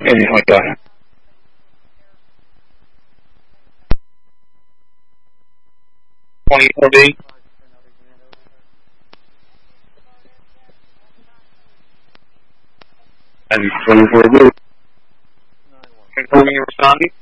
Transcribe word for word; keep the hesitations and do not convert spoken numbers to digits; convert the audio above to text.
Anything like that. twenty-four B. And twenty-four B. Confirming and responding.